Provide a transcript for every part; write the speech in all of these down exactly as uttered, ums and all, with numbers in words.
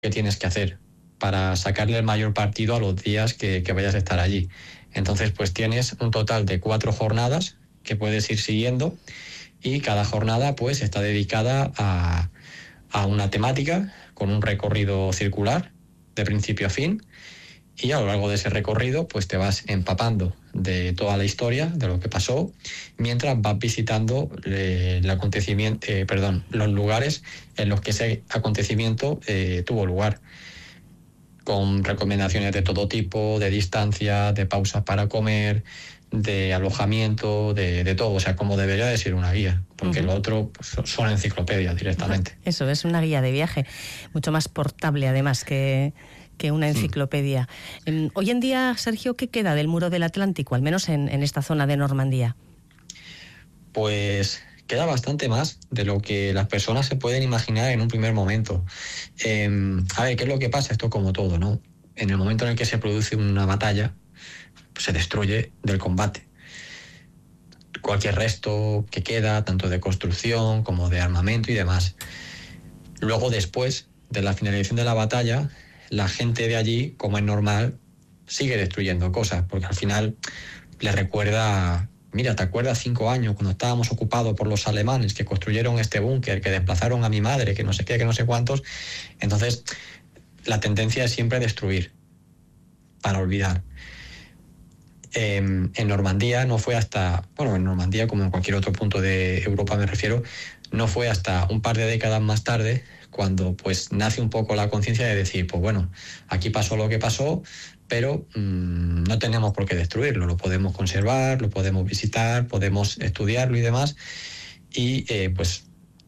que tienes que hacer para sacarle el mayor partido a los días que, que vayas a estar allí. Entonces, pues tienes un total de cuatro jornadas que puedes ir siguiendo y cada jornada pues está dedicada a, a una temática con un recorrido circular de principio a fin, y a lo largo de ese recorrido pues te vas empapando de toda la historia, de lo que pasó, mientras vas visitando eh, el acontecimiento, eh, perdón, los lugares en los que ese acontecimiento eh, tuvo lugar, con recomendaciones de todo tipo, de distancia, de pausas para comer, de alojamiento, de, de todo, o sea, como debería de ser una guía, porque uh-huh. lo otro pues, son enciclopedias directamente. Eso, es una guía de viaje, mucho más portable además que, que una enciclopedia. Mm. Hoy en día, Sergio, ¿qué queda del muro del Atlántico, al menos en, en esta zona de Normandía? Pues queda bastante más de lo que las personas se pueden imaginar en un primer momento. Eh, a ver, ¿qué es lo que pasa? Esto como todo, ¿no? En el momento en el que se produce una batalla, pues se destruye del combate. Cualquier resto que queda, tanto de construcción como de armamento y demás. Luego, después de la finalización de la batalla, la gente de allí, como es normal, sigue destruyendo cosas, porque al final le recuerda... Mira, ¿te acuerdas cinco años cuando estábamos ocupados por los alemanes que construyeron este búnker, que desplazaron a mi madre, que no sé qué, que no sé cuántos? Entonces, la tendencia es siempre destruir, para olvidar. Eh, en Normandía no fue hasta, bueno, en Normandía como en cualquier otro punto de Europa me refiero, no fue hasta un par de décadas más tarde cuando pues nace un poco la conciencia de decir, pues bueno, aquí pasó lo que pasó, pero mmm, no tenemos por qué destruirlo, lo podemos conservar, lo podemos visitar, podemos estudiarlo y demás, y eh, pues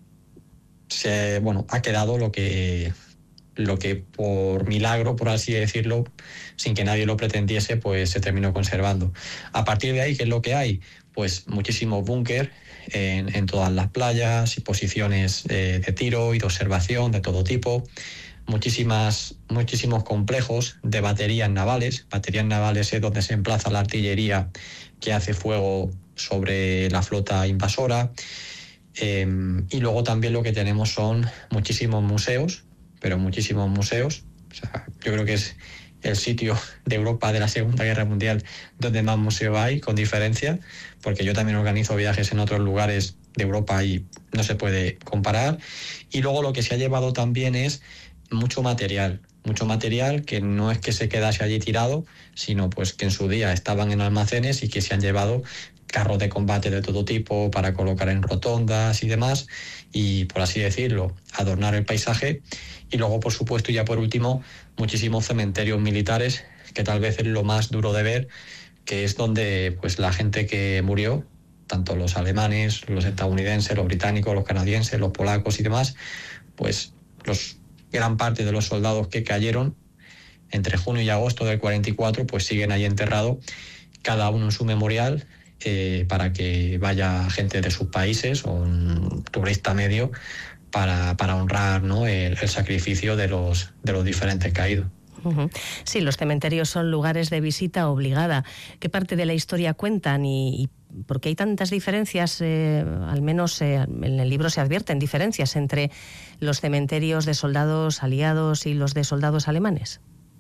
se, bueno, ha quedado lo que, lo que por milagro, por así decirlo, sin que nadie lo pretendiese, pues se terminó conservando. A partir de ahí, ¿qué es lo que hay? Pues muchísimos búnker en, en todas las playas y posiciones eh, de tiro y de observación de todo tipo. Muchísimas, muchísimos complejos de baterías navales. Baterías navales es donde se emplaza la artillería que hace fuego sobre la flota invasora. Eh, y luego también lo que tenemos son muchísimos museos, pero muchísimos museos. O sea, yo creo que es el sitio de Europa de la Segunda Guerra Mundial donde más museos hay, con diferencia, porque yo también organizo viajes en otros lugares de Europa y no se puede comparar. Y luego lo que se ha llevado también es mucho material, mucho material que no es que se quedase allí tirado, sino pues que en su día estaban en almacenes y que se han llevado carros de combate de todo tipo para colocar en rotondas y demás, y por así decirlo, adornar el paisaje. Y luego, por supuesto, y ya por último, muchísimos cementerios militares, que tal vez es lo más duro de ver, que es donde pues la gente que murió, tanto los alemanes, los estadounidenses, los británicos, los canadienses, los polacos y demás, pues los gran parte de los soldados que cayeron entre junio y agosto del cuarenta y cuatro, pues siguen ahí enterrados, cada uno en su memorial, eh, para que vaya gente de sus países o un turista medio para, para honrar, ¿no?, el, el sacrificio de los, de los diferentes caídos. Uh-huh. Sí, los cementerios son lugares de visita obligada. ¿Qué parte de la historia cuentan y, y por qué hay tantas diferencias? Eh, al menos eh, en el libro se advierten diferencias entre los cementerios de soldados aliados y los de soldados alemanes.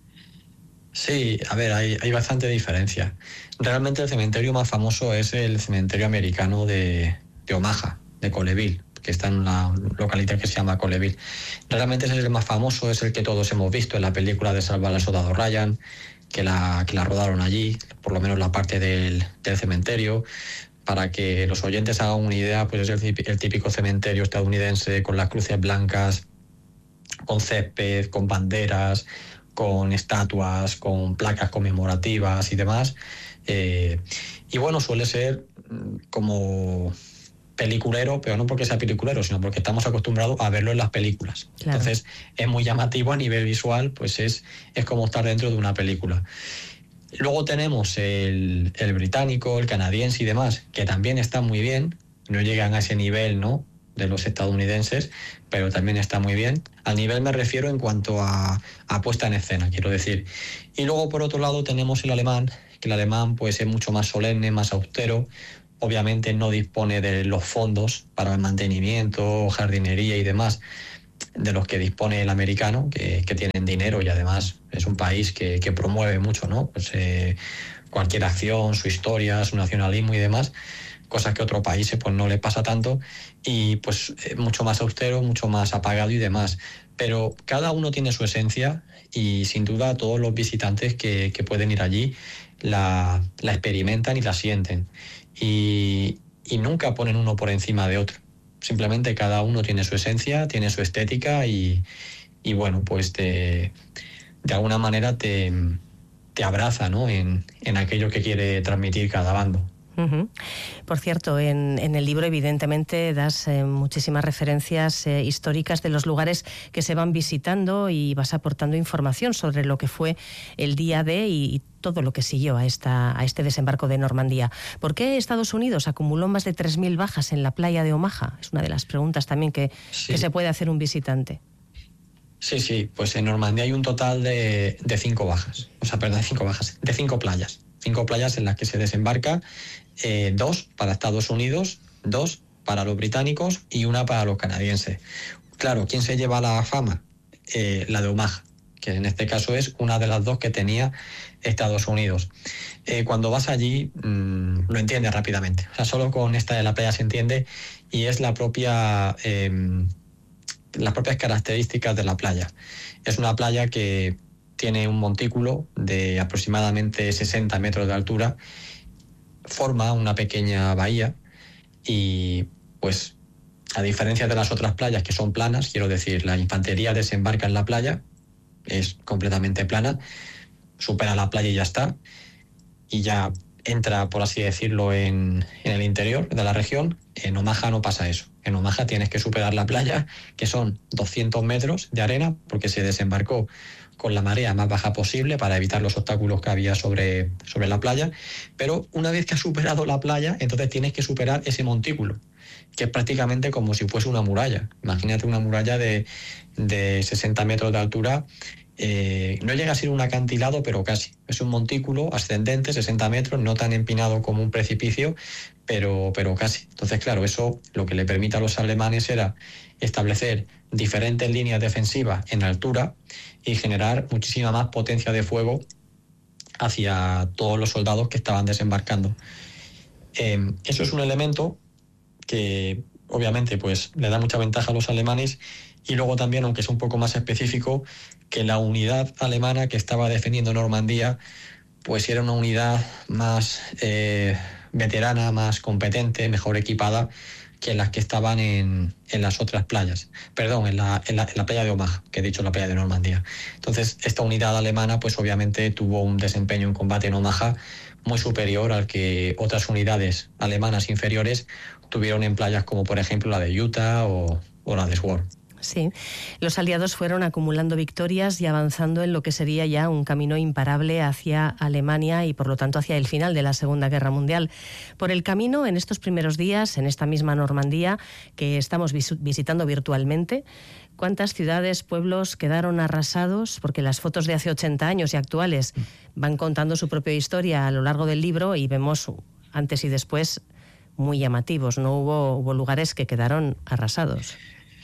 Sí, a ver, hay, hay bastante diferencia. Realmente el cementerio más famoso es el cementerio americano de, de Omaha, de Colleyville, que está en una localidad que se llama Colleyville. Realmente ese es el más famoso, es el que todos hemos visto en la película de Salvar al Soldado Ryan, que la, que la rodaron allí, por lo menos la parte del, del cementerio. Para que los oyentes hagan una idea, pues es el, el típico cementerio estadounidense con las cruces blancas, con césped, con banderas, con estatuas, con placas conmemorativas y demás. Eh, y bueno, suele ser como peliculero, pero no porque sea peliculero, sino porque estamos acostumbrados a verlo en las películas. Claro. Entonces es muy llamativo a nivel visual, pues es, es como estar dentro de una película. Luego tenemos el, el británico, el canadiense y demás, que también están muy bien, no llegan a ese nivel, ¿no?, de los estadounidenses, pero también está muy bien. Al nivel me refiero en cuanto a, a puesta en escena, quiero decir. Y luego, por otro lado, tenemos el alemán, que el alemán pues es mucho más solemne, más austero. Obviamente no dispone de los fondos para el mantenimiento, jardinería y demás de los que dispone el americano, que, que tienen dinero y además es un país que, que promueve mucho, ¿no? Pues, eh, cualquier acción, su historia, su nacionalismo y demás, cosas que a otros países pues no les pasa tanto, y pues eh, mucho más austero, mucho más apagado y demás. Pero cada uno tiene su esencia y sin duda todos los visitantes que, que pueden ir allí la, la experimentan y la sienten. Y, y nunca ponen uno por encima de otro. Simplemente cada uno tiene su esencia, tiene su estética y, y bueno, pues te, de alguna manera te, te abraza, ¿no? en, en aquello que quiere transmitir cada bando. Uh-huh. Por cierto, en, en el libro evidentemente das eh, muchísimas referencias eh, históricas de los lugares que se van visitando y vas aportando información sobre lo que fue el día D y, y todo lo que siguió a, esta, a este desembarco de Normandía. ¿Por qué Estados Unidos acumuló más de tres mil bajas en la playa de Omaha? Es una de las preguntas también que, sí. que se puede hacer un visitante. Sí, sí, pues en Normandía hay un total de, de cinco bajas, o sea, perdón, de cinco bajas, de cinco playas. Cinco playas en las que se desembarca, eh, dos para Estados Unidos, dos para los británicos y una para los canadienses. Claro, ¿quién se lleva la fama? Eh, la de Omaha, que en este caso es una de las dos que tenía Estados Unidos. Eh, cuando vas allí mmm, lo entiendes rápidamente. O sea, solo con esta de la playa se entiende, y es la propia, eh, las propias características de la playa. Es una playa que tiene un montículo de aproximadamente sesenta metros de altura, forma una pequeña bahía y, pues, a diferencia de las otras playas que son planas, quiero decir, la infantería desembarca en la playa, es completamente plana, supera la playa y ya está, y ya entra, por así decirlo, en, en el interior de la región. En Omaha no pasa eso. En Omaha tienes que superar la playa, que son doscientos metros de arena, porque se desembarcó con la marea más baja posible para evitar los obstáculos que había sobre, sobre la playa. Pero una vez que has superado la playa, entonces tienes que superar ese montículo, que es prácticamente como si fuese una muralla. Imagínate una muralla de, de sesenta metros de altura. Eh, no llega a ser un acantilado, pero casi. Es un montículo ascendente, sesenta metros, no tan empinado como un precipicio, pero, pero casi. Entonces, claro, eso lo que le permite a los alemanes era establecer diferentes líneas defensivas en altura y generar muchísima más potencia de fuego hacia todos los soldados que estaban desembarcando. Eh, eso es un elemento que obviamente pues le da mucha ventaja a los alemanes, y luego también, aunque es un poco más específico, que la unidad alemana que estaba defendiendo Normandía pues era una unidad más eh, veterana, más competente, mejor equipada que las que estaban en, en las otras playas, perdón, en la, en, la, en la playa de Omaha, que he dicho la playa de Normandía. Entonces, esta unidad alemana pues obviamente tuvo un desempeño en combate en Omaha muy superior al que otras unidades alemanas inferiores tuvieron en playas como por ejemplo la de Utah o, o la de Sword. Sí, los aliados fueron acumulando victorias y avanzando en lo que sería ya un camino imparable hacia Alemania y por lo tanto hacia el final de la Segunda Guerra Mundial. Por el camino, en estos primeros días, en esta misma Normandía que estamos vis- visitando virtualmente, ¿cuántas ciudades, pueblos quedaron arrasados? Porque las fotos de hace ochenta años y actuales van contando su propia historia a lo largo del libro y vemos antes y después muy llamativos. No hubo, hubo lugares que quedaron arrasados.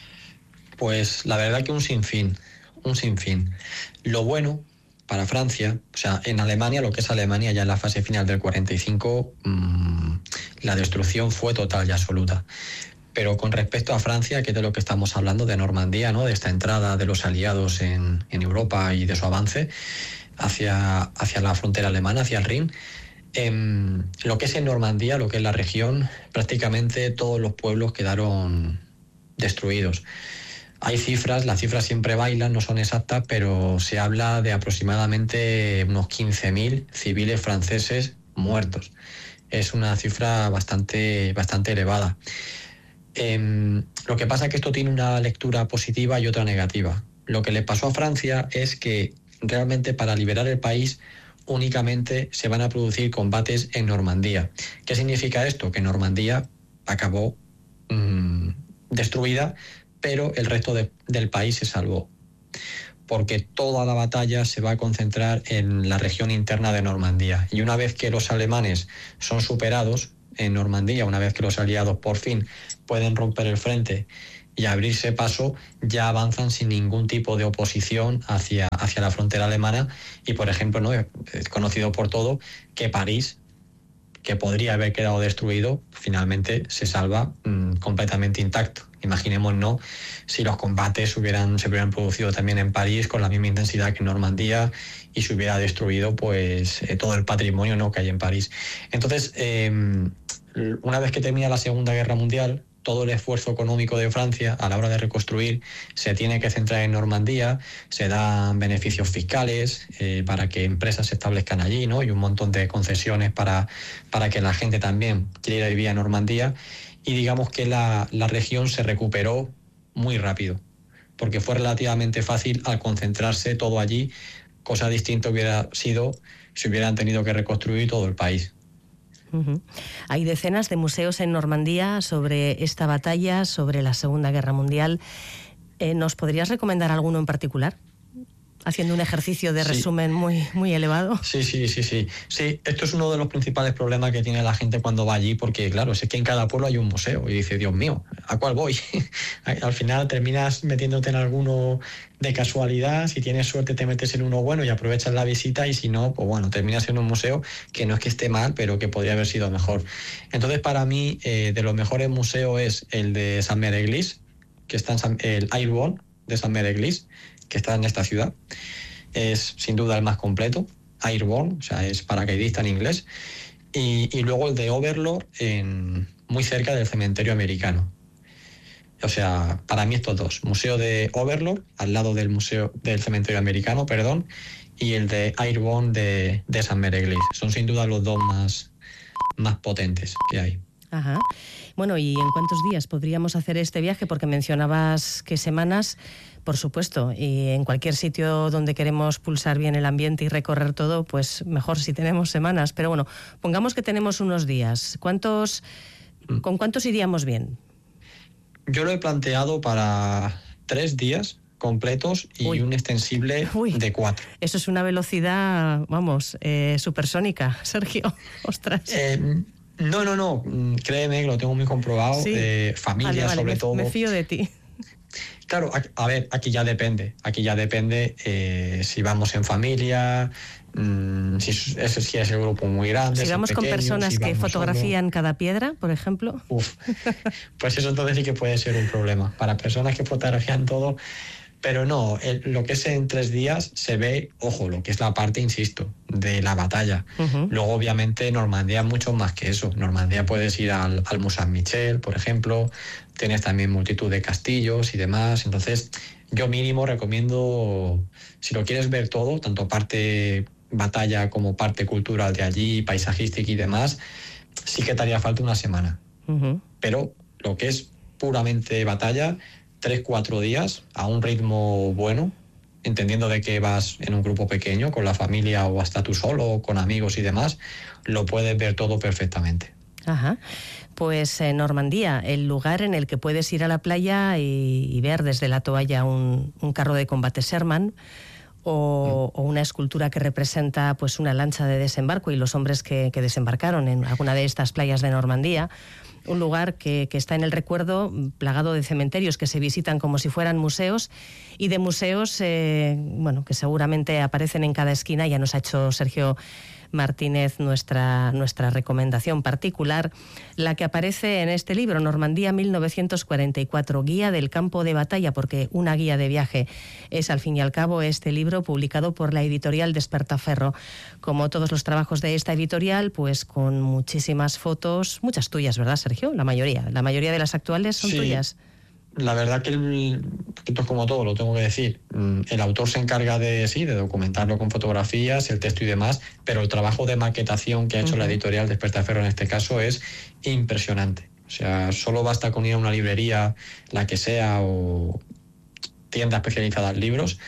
Pues la verdad que un sinfín, un sinfín. Lo bueno para Francia, o sea, en Alemania, lo que es Alemania ya en la fase final del cuarenta y cinco, mmm, la destrucción fue total y absoluta. Pero con respecto a Francia, que es de lo que estamos hablando, de Normandía, ¿no? De esta entrada de los aliados en, en Europa y de su avance hacia, hacia la frontera alemana, hacia el Rin, eh, lo que es en Normandía, lo que es la región, prácticamente todos los pueblos quedaron destruidos. Hay cifras, las cifras siempre bailan, no son exactas, pero se habla de aproximadamente unos quince mil civiles franceses muertos. Es una cifra bastante, bastante elevada. Eh, lo que pasa es que esto tiene una lectura positiva y otra negativa. Lo que le pasó a Francia es que realmente para liberar el país únicamente se van a producir combates en Normandía. ¿Qué significa esto? Que Normandía acabó mmm, destruida, pero el resto de, del país se salvó, porque toda la batalla se va a concentrar en la región interna de Normandía. Y una vez que los alemanes son superados en Normandía, una vez que los aliados por fin pueden romper el frente y abrirse paso ya avanzan sin ningún tipo de oposición hacia, hacia la frontera alemana. Y, por ejemplo, ¿no?, es conocido por todo que París, que podría haber quedado destruido, finalmente se salva mmm, completamente intacto. Imaginémonos si los combates hubieran, se hubieran producido también en París con la misma intensidad que en Normandía y se hubiera destruido pues eh, todo el patrimonio, ¿no?, que hay en París. Entonces, eh, una vez que termina la Segunda Guerra Mundial, todo el esfuerzo económico de Francia a la hora de reconstruir se tiene que centrar en Normandía, se dan beneficios fiscales eh, para que empresas se establezcan allí, ¿no?, y un montón de concesiones para, para que la gente también quiera vivir a Normandía, y digamos que la, la región se recuperó muy rápido, porque fue relativamente fácil al concentrarse todo allí. Cosa distinta hubiera sido si hubieran tenido que reconstruir todo el país. Uh-huh. Hay decenas de museos en Normandía sobre esta batalla, sobre la Segunda Guerra Mundial. Eh, ¿Nos podrías recomendar alguno en particular? Haciendo un ejercicio de resumen sí. muy, muy elevado. Sí, sí, sí, sí. Sí, esto es uno de los principales problemas que tiene la gente cuando va allí, porque claro, es que en cada pueblo hay un museo y dice, Dios mío, ¿a cuál voy? Al final terminas metiéndote en alguno de casualidad. Si tienes suerte te metes en uno bueno y aprovechas la visita, y si no, pues bueno, terminas en un museo que no es que esté mal, pero que podría haber sido mejor. Entonces, para mí, eh, de los mejores museos es el de Saint-Mère-Église, que está en San, el Airborne de Saint-Mère-Église, que está en esta ciudad. Es sin duda el más completo, Airborne, o sea, es paracaidista en inglés. Y, y luego el de Overlord, en, muy cerca del cementerio americano. O sea, para mí estos dos, Museo de Overlord, al lado del museo del cementerio americano, perdón, y el de Airborne de, de Saint-Mère-Église. Son sin duda los dos más, más potentes que hay. Ajá. Bueno, ¿y en cuántos días podríamos hacer este viaje? Porque mencionabas que semanas, por supuesto, y en cualquier sitio donde queremos pulsar bien el ambiente y recorrer todo, pues mejor si tenemos semanas. Pero bueno, pongamos que tenemos unos días. ¿Cuántos, mm. ¿Con cuántos iríamos bien? Yo lo he planteado para tres días completos y Uy. un extensible Uy. de cuatro. Eso es una velocidad, vamos, eh, supersónica, Sergio. Ostras. Eh, No, no, no, créeme que lo tengo muy comprobado, sí. eh, familia vale, vale, sobre me, todo. Me fío de ti. Claro, a, a ver, aquí ya depende, aquí ya depende eh, si vamos en familia, mmm, si, es, si es el grupo muy grande. Si vamos pequeño, con personas si que fotografían solo. cada piedra, por ejemplo. Uf, pues eso entonces sí que puede ser un problema. Para personas que fotografían todo. Pero no, el, lo que es en tres días se ve, ojo, lo que es la parte, insisto, de la batalla. Uh-huh. Luego, obviamente, Normandía mucho más que eso. Normandía puedes ir al, al Mont Saint-Michel, por ejemplo. Tienes también multitud de castillos y demás. Entonces, yo mínimo recomiendo, si lo quieres ver todo, tanto parte batalla como parte cultural de allí, paisajística y demás, sí que te haría falta una semana. Uh-huh. Pero lo que es puramente batalla, tres, cuatro días a un ritmo bueno, entendiendo de que vas en un grupo pequeño, con la familia o hasta tú solo, con amigos y demás, lo puedes ver todo perfectamente. Ajá. Pues eh, Normandía, el lugar en el que puedes ir a la playa y, y ver desde la toalla un, un carro de combate Sherman o, mm. o una escultura que representa pues una lancha de desembarco y los hombres que, que desembarcaron en alguna de estas playas de Normandía. Un lugar que, que está en el recuerdo, plagado de cementerios que se visitan como si fueran museos y de museos eh, bueno, que seguramente aparecen en cada esquina. Ya nos ha hecho Sergio Martínez nuestra, nuestra recomendación particular, la que aparece en este libro, Normandía mil novecientos cuarenta y cuatro, Guía del campo de batalla, porque una guía de viaje es al fin y al cabo este libro publicado por la editorial Despertaferro. Como todos los trabajos de esta editorial, pues con muchísimas fotos, muchas tuyas, ¿verdad, Sergio? La mayoría, la mayoría de las actuales son sí. tuyas. La verdad que el, esto es como todo, lo tengo que decir. El autor se encarga de sí, de documentarlo con fotografías, el texto y demás, pero el trabajo de maquetación que ha hecho uh-huh. la editorial Despertaferro en este caso es impresionante. O sea, solo basta con ir a una librería, la que sea, o tienda especializada en libros,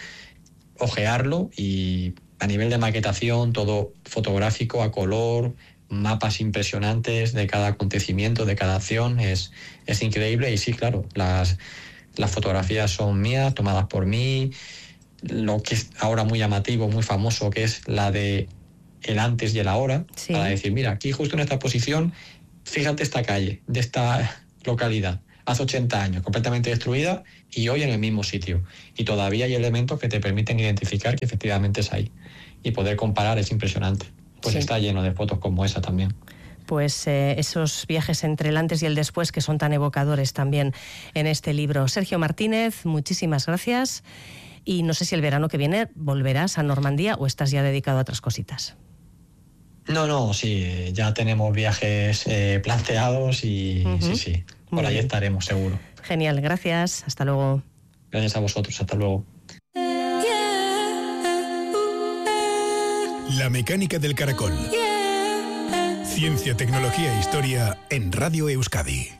ojearlo y a nivel de maquetación, todo fotográfico, a color, mapas impresionantes de cada acontecimiento, de cada acción, es, es increíble. Y sí, claro, las, las fotografías son mías, tomadas por mí. Lo que es ahora muy llamativo, muy famoso, que es la de el antes y el ahora, sí. para decir, mira, aquí justo en esta posición, fíjate esta calle, de esta localidad. hace ochenta años, completamente destruida, y hoy en el mismo sitio. Y todavía hay elementos que te permiten identificar que efectivamente es ahí. Y poder comparar es impresionante. Pues sí. Está lleno de fotos como esa también. Pues eh, esos viajes entre el antes y el después que son tan evocadores también en este libro. Sergio Martínez, muchísimas gracias. Y no sé si el verano que viene volverás a Normandía o estás ya dedicado a otras cositas. No, no, sí, ya tenemos viajes eh, planteados y uh-huh. sí, sí, por Muy ahí bien. Estaremos seguro. Genial, gracias, hasta luego. Gracias a vosotros, hasta luego. La mecánica del caracol. Ciencia, tecnología e historia en Radio Euskadi.